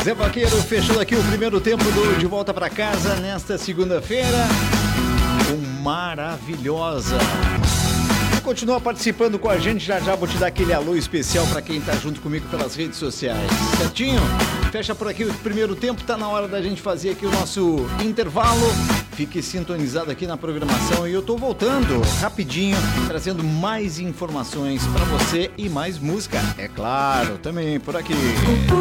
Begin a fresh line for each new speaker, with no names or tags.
Zé Vaqueiro fechando aqui o primeiro tempo do De Volta Pra Casa nesta segunda-feira. Maravilhosa. Continua participando com a gente, já vou te dar aquele alô especial para quem tá junto comigo pelas redes sociais, certinho? Fecha por aqui o primeiro tempo, tá na hora da gente fazer aqui o nosso intervalo. Fique sintonizado aqui na programação e eu tô voltando rapidinho, trazendo mais informações para você e mais música, é claro, também por aqui.